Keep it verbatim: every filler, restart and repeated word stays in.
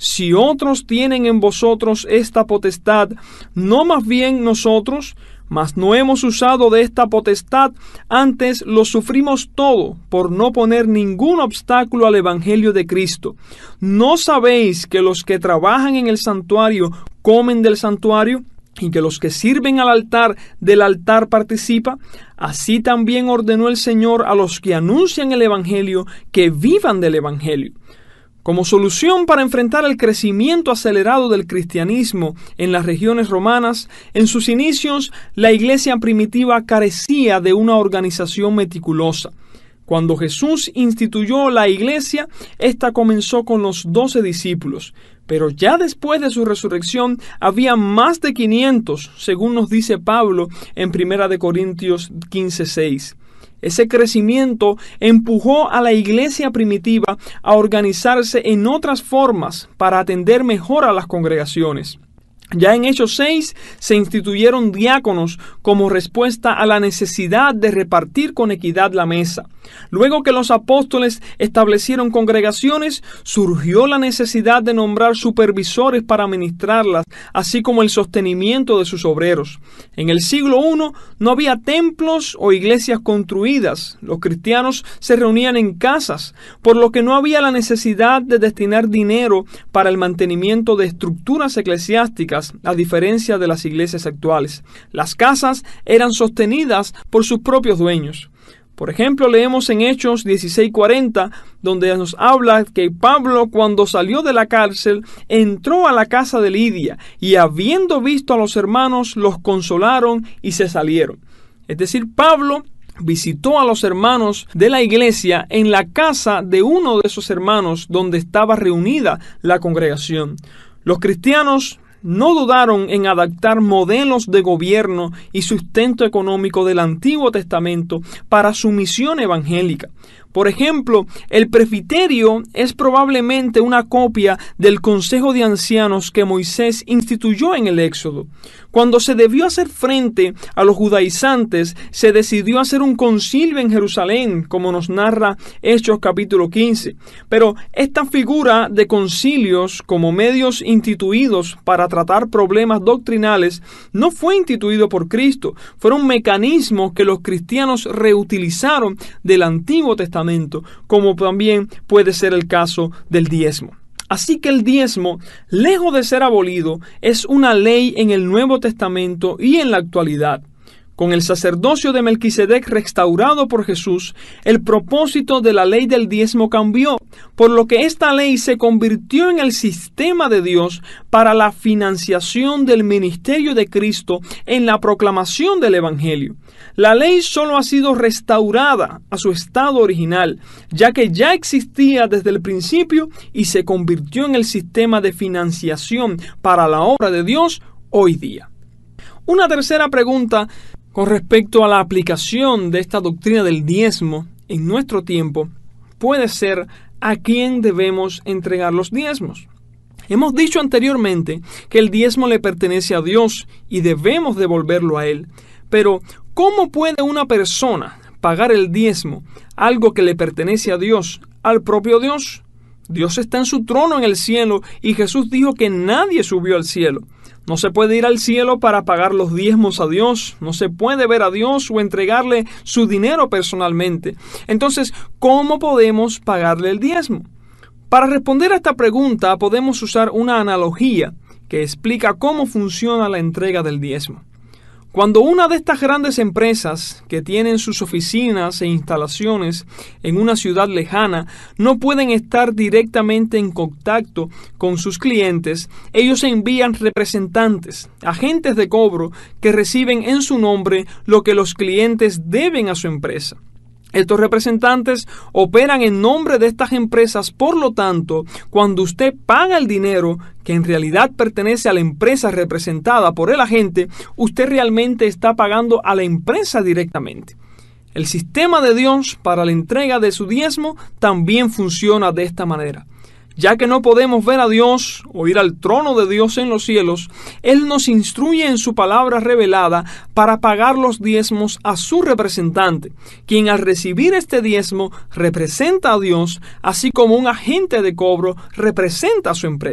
si otros tienen en vosotros esta potestad, ¿no más bien nosotros? Mas no hemos usado de esta potestad, antes lo sufrimos todo, por no poner ningún obstáculo al Evangelio de Cristo. ¿No sabéis que los que trabajan en el santuario comen del santuario, y que los que sirven al altar del altar participan? Así también ordenó el Señor a los que anuncian el Evangelio que vivan del Evangelio. Como solución para enfrentar el crecimiento acelerado del cristianismo en las regiones romanas, en sus inicios, la iglesia primitiva carecía de una organización meticulosa. Cuando Jesús instituyó la iglesia, esta comenzó con los doce discípulos, pero ya después de su resurrección había más de quinientos, según nos dice Pablo en Primera de Corintios quince seis. Ese crecimiento empujó a la iglesia primitiva a organizarse en otras formas para atender mejor a las congregaciones. Ya en Hechos seis se instituyeron diáconos como respuesta a la necesidad de repartir con equidad la mesa. Luego que los apóstoles establecieron congregaciones, surgió la necesidad de nombrar supervisores para administrarlas, así como el sostenimiento de sus obreros. En el siglo primero no había templos o iglesias construidas. Los cristianos se reunían en casas, por lo que no había la necesidad de destinar dinero para el mantenimiento de estructuras eclesiásticas, a diferencia de las iglesias actuales. Las casas eran sostenidas por sus propios dueños. Por ejemplo, leemos en Hechos dieciséis cuarenta, donde nos habla que Pablo, cuando salió de la cárcel, entró a la casa de Lidia y, habiendo visto a los hermanos, los consolaron y se salieron. Es decir, Pablo visitó a los hermanos de la iglesia en la casa de uno de esos hermanos donde estaba reunida la congregación. Los cristianos no dudaron en adaptar modelos de gobierno y sustento económico del Antiguo Testamento para su misión evangélica. Por ejemplo, el presbiterio es probablemente una copia del consejo de ancianos que Moisés instituyó en el Éxodo. Cuando se debió hacer frente a los judaizantes, se decidió hacer un concilio en Jerusalén, como nos narra Hechos capítulo quince. Pero esta figura de concilios como medios instituidos para tratar problemas doctrinales no fue instituido por Cristo. Fueron mecanismos que los cristianos reutilizaron del Antiguo Testamento, como también puede ser el caso del diezmo. Así que el diezmo, lejos de ser abolido, es una ley en el Nuevo Testamento y en la actualidad. Con el sacerdocio de Melquisedec restaurado por Jesús, el propósito de la ley del diezmo cambió, por lo que esta ley se convirtió en el sistema de Dios para la financiación del ministerio de Cristo en la proclamación del Evangelio. La ley solo ha sido restaurada a su estado original, ya que ya existía desde el principio y se convirtió en el sistema de financiación para la obra de Dios hoy día. Una tercera pregunta con respecto a la aplicación de esta doctrina del diezmo en nuestro tiempo puede ser: ¿a quién debemos entregar los diezmos? Hemos dicho anteriormente que el diezmo le pertenece a Dios y debemos devolverlo a Él. Pero, ¿cómo puede una persona pagar el diezmo, algo que le pertenece a Dios, al propio Dios? Dios está en su trono en el cielo y Jesús dijo que nadie subió al cielo. No se puede ir al cielo para pagar los diezmos a Dios. No se puede ver a Dios o entregarle su dinero personalmente. Entonces, ¿cómo podemos pagarle el diezmo? Para responder a esta pregunta podemos usar una analogía que explica cómo funciona la entrega del diezmo. Cuando una de estas grandes empresas que tienen sus oficinas e instalaciones en una ciudad lejana no pueden estar directamente en contacto con sus clientes, ellos envían representantes, agentes de cobro, que reciben en su nombre lo que los clientes deben a su empresa. Estos representantes operan en nombre de estas empresas, por lo tanto, cuando usted paga el dinero que en realidad pertenece a la empresa representada por el agente, usted realmente está pagando a la empresa directamente. El sistema de Dios para la entrega de su diezmo también funciona de esta manera. Ya que no podemos ver a Dios o ir al trono de Dios en los cielos, Él nos instruye en su palabra revelada para pagar los diezmos a su representante, quien al recibir este diezmo representa a Dios, así como un agente de cobro representa a su empresa.